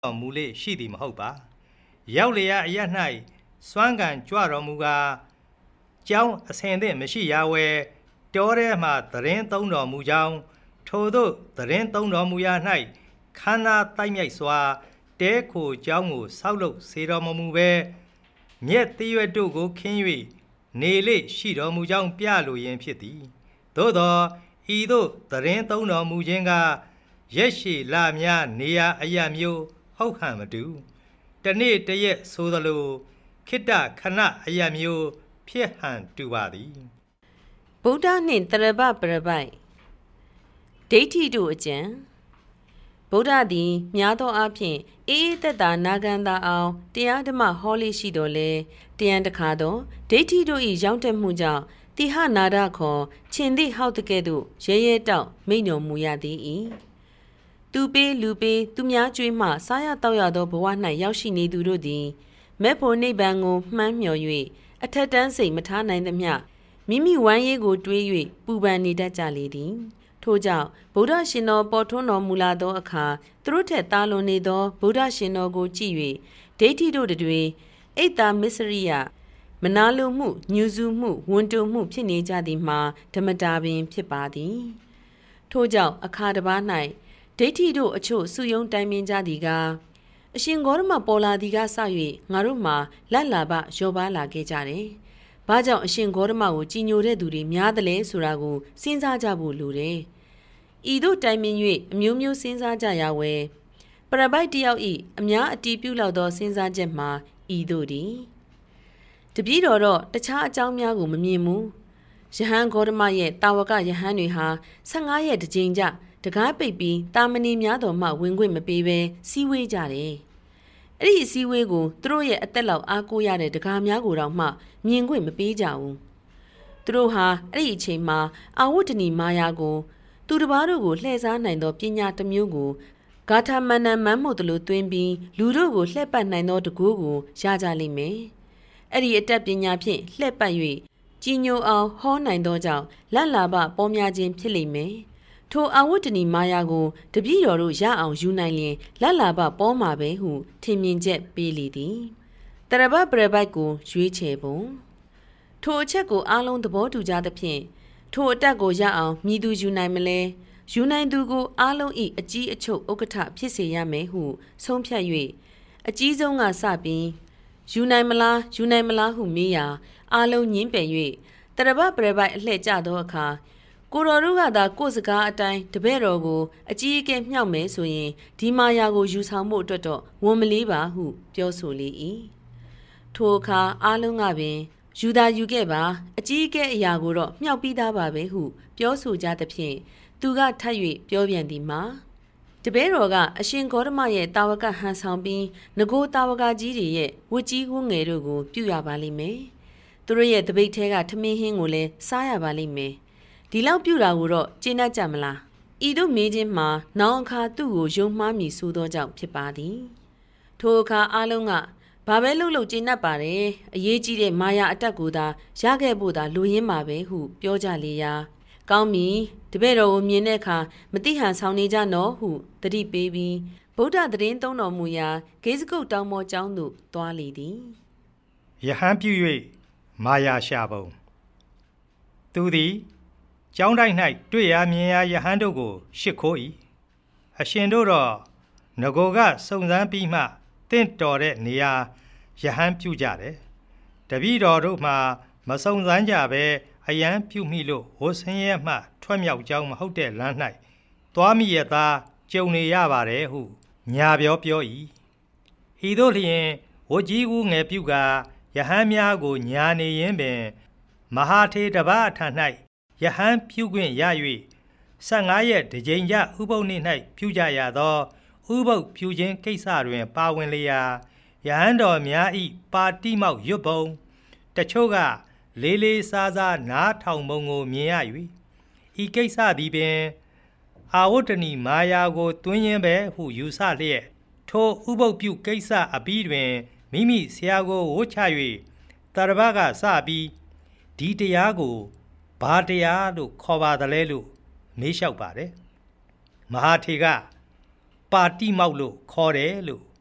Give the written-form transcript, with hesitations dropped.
တော်မူလေရှိသည်မဟုတ်ပါရောက်လျက်အရ၌စွမ်းကံကြွတော်မူကားကျောင်းအစဉ်သင့်မရှိရဝဲတောထဲမှသတင်းသုံးတော်မူကြောင်းထိုသို့သတင်းသုံးတော်မူရာ၌ခန္ဓာတိုက်မြိုက်စွာတဲခိုကျောင်းကိုဆောက်လုပ်စေတော်မူပဲမြက်တရွတ်တို့ကိုခင်း၍နေလေရှိတော်မူကြောင်းပြလိုရင်းဖြစ်သည်သို့သောဤသို့သတင်းသုံးတော်မူခြင်းကရက်ရှိလများနေရာအရာမျိုးဟုတ်ဟန်မတူတနေ့တရက်ဆိုသလိုခိတ္တခဏအရာမျိုးဖြစ်ဟန်တူပါသည်ဗုဒ္ဓနှင့်တရပပရပိုက်ဒိဋ္ဌိတို့အကျင့်ဗုဒ္ဓသည်များသောအားဖြင့်အေးအေးသက်သာနာခံသာအောင်တရားဓမ္မဟောလေးရှိတော်လဲတရံတခါသောဒိဋ္ဌိတို့၏ရောင်းတက်မှုကြောင့်တိဟနာဒခေါ်ခြင်သည့်ဟောက်တကဲ့သို့ရဲရဲတောက်မိန့်တော်မူရသည်၏သူပေးလူပေးသူများကြွေးမှစားရတောက်ရသောဘဝ၌ရောက်ရှိနေသူတို့သည်မေဖို့နိဗ္ဗာန်ကိုမှန်းမြော်၍အထက်တန်းစိတ်မထားနိုင်သမျှမိမိဝမ်းရေးကိုတွေး၍ပူပန်နေတတ်ကြလေသည်ထို့ကြောင့်ဗုဒ္ဓရှင်တော်ပေါ်ထွန်းတော်မူလာသောအခါသူတို့ထက်သားလွန်နေသောဗုဒ္ဓရှင်တော်ကိုကြည့်၍ဒိဋ္ဌိတို့တွေအိတ်တာမစ္စရိယမနာလိုမှုညူစုမှုဝန်တုံမှုဖြစ်နေကြသည်မှာဓမ္မတာပင်ဖြစ်ပါသည်ထို့ကြောင့်အခါတစ်ပါး၌ဒိဋ္ဌိတို့အချို့စုယုံတိုင်ပင်ကြသည်ကအရှင်ဂေါရမပေါ်လာသည်ကစ၍ငါတို့မှာလက်လာပရောပါလာခဲ့ကြတယ်။ဘာကြောင့်အရှင်ဂေါရမကိုကြည်ညိုတဲ့သူတွေများတယ်လဲဆိုတာကိုစဉ်းစားကြဖို့လိုတယ်။ဤသို့တိုင်ပင်၍အမျိုးမျိုးစဉ်းစားကြရဝဲပရပိုက်တယောက်၏အများအတီးပြုလောက်သောစဉ်းစားချက်မှာဤသို့သည်တပည့်တော်တော့တခြားအကြောင်းများကိုမမြင်ဘူး။ယဟန်ဂေါရမရဲ့တာဝကယဟန်တွေဟာ15ရက်တစ်ကြိမ်ကြတကားပိတ်ပြီးတာမဏေများတော်မှဝင်ခွင့်မပေးဘဲစီးဝေးကြတယ်။အဲ့ဒီအစည်းအဝေးကိုသူတို့ရဲ့အသက်လောက်အားကိုးရတဲ့တကားများကိုတော့မှမြင်ခွင့်မပေးကြဘူး။သူတို့ဟာအဲ့ဒီအချိန်မှာအာဝတ္တနီမာယာကိုသူတစ်ပါးတို့ကိုလှည့်စားနိုင်သောပညာတစ်မျိုးကိုဂါထာမဏ္ဍမန်းမို့တလို့သွင်းပြီးလူတို့ကိုလှည့်ပတ်နိုင်သောတကူကိုရကြလိမ့်မယ်။အဲ့ဒီအတတ်ပညာဖြင့်လှည့်ပတ်၍ကြီးညိုအောင်ဟောနိုင်သောကြောင့်လက်လာပပေါ်များခြင်းဖြစ်လိမ့်မယ်။ထိုအာဝတ္တနီမာယာကိုတပည့်တော်တို့ရအောင်ယူနိုင်ရင်လက်လာပပေါ်မှာပဲဟုထင်မြင်ချက်ပေးလေသည်တရပပရပိုက်ကိုရွေးချယ်ပုံထိုအချက်ကိုအားလုံးသဘောတူကြသဖြင့်ထိုအတက်ကိုရအောင်မြည်သူယူနိုင်မလဲယူနိုင်သူကိုအားလုံး၏အကြီးအချုပ်ဥက္ကဋ္ဌဖြစ်စေရမယ်ဟုဆုံးဖြတ်၍အကြီးဆုံးကစပြီးယူနိုင်မလားဟုမေးရာအားလုံးညင်းပယ်၍တရပပရပိုက်အလှည့်ကျသောအခါကိုတော်တို့ကသာကိုယ်စကားအတိုင်းတပည့်တော်ကိုအကြီးအကဲမြှောက်မယ်ဆိုရင်ဒီမာယာကိုယူဆောင်ဖို့အတွက်တော့ဝန်မလေးပါဟုပြောဆိုလေ၏ထိုအခါအားလုံးကပင်ယူသာယူခဲ့ပါအကြီးအကဲအရာကိုတော့မြှောက်ပြီးသားပါပဲဟုပြောဆိုကြသဖြင့်သူကထပ်၍ပြောပြန်သည်မှာတပည့်တော်ကအရှင်ဂေါတမရဲ့တာဝကဟန်ဆောင်ပြီးငကိုတာဝကကြီးတွေရဲ့ဝတ်ကြီးဝတ်ငယ်တို့ကိုပြုရပါလိမ့်မယ်သူတို့ရဲ့တပိတ်ထဲကထမင်းဟင်းကိုလည်းစားရပါလိမ့်မယ်ဒီလောက်ပြူတာကိုတော့ကျင့်တတ်ကြမလားဤတို့မေးခြင်းမှာနောင်အခါသူ့ကိုယုံမှားမိဆိုသောကြောင့်ဖြစ်ပါသည်ထိုအခါအားလုံးကဘာပဲလှုပ်ကျင့်တတ်ပါတယ်အရေးကြီးတဲ့မာယာအတက်ကိုသာရခဲ့ဖို့သာလူရင်းပါပဲဟုပြောကြလေရာကောင်းပြီတပည့်တော်ကိုမြင်တဲ့အခါမတိဟန်ဆောင်နေကြနော်ဟုတတိပေးပြီးဗုဒ္ဓသတင်းသုံးတော်မူရာဂေဇကုတ်တောင်ပေါ်ကျောင်းသို့သွားလေသည်ယဟန်ပြု၍မာယာရှာပုံသူသည်ကျောင်းတိုင်း၌တွေ့ရမြင်ရယဟန်တို့ကိုရှ िख ိုး၏အရှင်တို့တော့ငကိုကစုံစမ်းပြီးမှတင့်တော်တဲ့နေရာယဟန်ပြုကြတယ်တပည့်တော်တို့မှမစုံစမ်းကြပဲအယံပြုမိလို့ဝဆင်းရဲမှထွက်မြောက်ကြောင်းမဟုတ်တဲ့လမ်း၌သွားမိရသားကြုံနေရပါတယ်ဟုညာပြော၏ဤသို့လျင်ဝကြီးဝူငယ်ပြုကယဟန်များကိုညာနေရင်းပင်မဟာထေတပါအထံ၌ယဟန်ပြုခွင့်ရ၍15ရက်တကြိမ်ကြဥပုသ်နေ့၌ပြုကြရသောဥပုသ်ပြုခြင်းကိစ္စတွင်ပါဝင်လျာယဟန်တော်များ၏ပါတိမောက်ရွတ်ပုံတချို့ကလေးလေးစားစားနားထောင်ပုံကိုမြင်ရ၍ဤကိစ္စသည်ပင်အာဝတ္တနီမာယာကိုတွင်းရင်းပဲဟုယူဆလျက်ထိုဥပုသ်ပြုကိစ္စအပြီးတွင်မိမိဆရာကိုဝှချ၍တရဘကစပြီးဒီတရားကိုဘာတရားလို့ခေါ်ပါသလဲလို့မေးလျှောက်ပါတယ်မဟာထေကပါတိမောက်လို့ခေါ်တယ်လို့